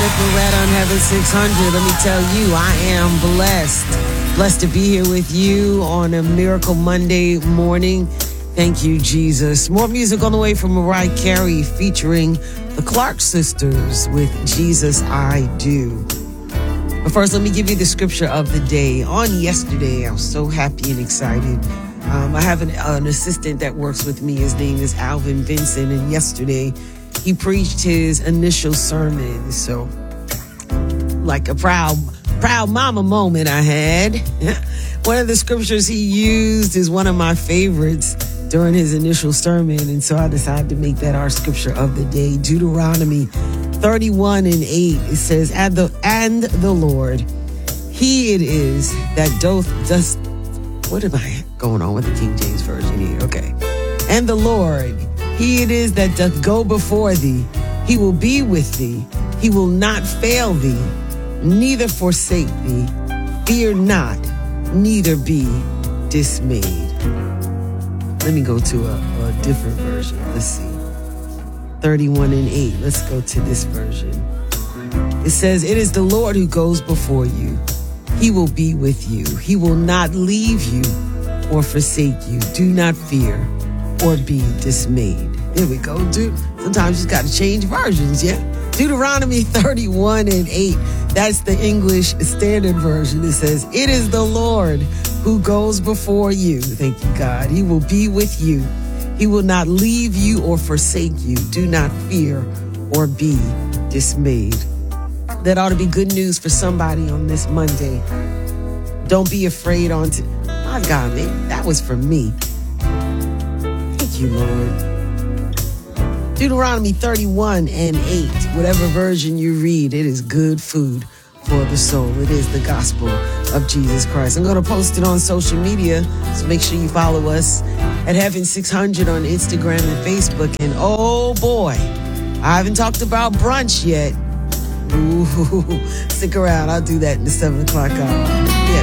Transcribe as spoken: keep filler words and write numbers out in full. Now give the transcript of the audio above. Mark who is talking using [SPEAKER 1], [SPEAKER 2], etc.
[SPEAKER 1] Loretta on Heaven six hundred. Let me tell you, I am blessed. Blessed to be here with you on a Miracle Monday morning. Thank you, Jesus. More music on the way from Mariah Carey featuring the Clark Sisters with Jesus I Do. But first, let me give you the scripture of the day. On yesterday, I was so happy and excited. Um, I have an, an assistant that works with me. His name is Alvin Vincent. And yesterday, he preached his initial sermon. So, like a proud, proud mama moment I had. One of the scriptures he used is one of my favorites during his initial sermon. And so I decided to make that our scripture of the day. Deuteronomy thirty-one and eight. It says, and the, and the Lord, he it is that doth, does, what am I going on with the King James Version here? Okay. And the Lord, he it is that doth go before thee. He will be with thee. He will not fail thee, neither forsake thee. Fear not, neither be dismayed. Let me go to a, a different version. Let's see. thirty-one and eight. Let's go to this version. It says, it is the Lord who goes before you. He will be with you. He will not leave you or forsake you. Do not fear or be dismayed. There we go, dude. Sometimes you got to change versions, yeah? Deuteronomy thirty-one and eight. That's the English Standard Version. It says, it is the Lord who goes before you. Thank you, God. He will be with you. He will not leave you or forsake you. Do not fear or be dismayed. That ought to be good news for somebody on this Monday. Don't be afraid on to, my God, man, that was for me. Thank you, Lord. Deuteronomy thirty-one and eight, whatever version you read, it is good food for the soul. It is the gospel of Jesus Christ. I'm going to post it on social media, so make sure you follow us at Heaven six hundred on Instagram and Facebook. And oh boy, I haven't talked about brunch yet. Ooh, stick around. I'll do that in the seven o'clock hour.